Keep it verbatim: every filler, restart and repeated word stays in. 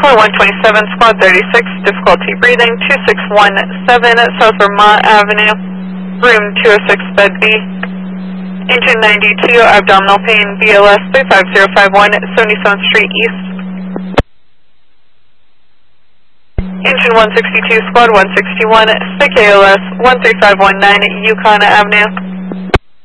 Core one twenty-seven, Squad thirty-six, difficulty breathing, two six one seven South Vermont Avenue, room two oh six, bed B. Engine ninety-two, abdominal pain, B L S three five zero five one, seventy-seventh Street East. Engine one sixty-two, Squad one sixty-one, S P I C A L S one three five one nine, Yukon Avenue.